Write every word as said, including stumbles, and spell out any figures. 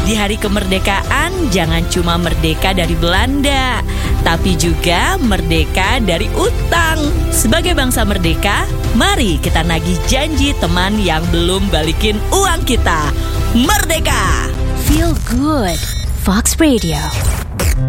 Di hari kemerdekaan jangan cuma merdeka dari Belanda, tapi juga merdeka dari utang. Sebagai bangsa merdeka, mari kita nagih janji teman yang belum balikin uang kita. Merdeka! Feel good. Fox Radio.